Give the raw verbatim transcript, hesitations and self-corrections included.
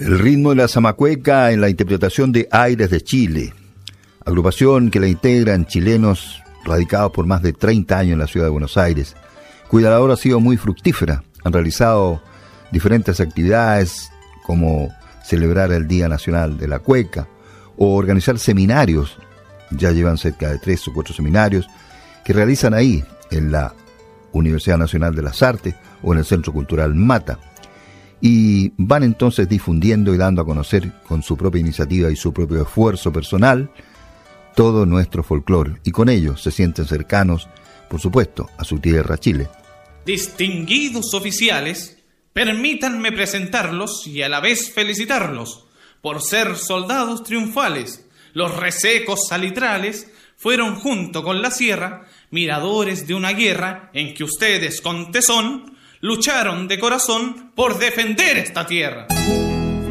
El ritmo de la zamacueca en la interpretación de Aires de Chile, agrupación que la integran chilenos radicados por más de treinta años en la ciudad de Buenos Aires, cuya labor ha sido muy fructífera. Han realizado diferentes actividades como celebrar el Día Nacional de la Cueca o organizar seminarios. Ya llevan cerca de tres o cuatro seminarios que realizan ahí en la Universidad Nacional de las Artes o en el Centro Cultural Mata. Y van entonces difundiendo y dando a conocer con su propia iniciativa y su propio esfuerzo personal todo nuestro folclore, y con ello se sienten cercanos, por supuesto, a su tierra Chile. Distinguidos oficiales, permítanme presentarlos y a la vez felicitarlos por ser soldados triunfales. Los resecos salitrales fueron junto con la sierra miradores de una guerra en que ustedes con tesón lucharon de corazón por defender esta tierra.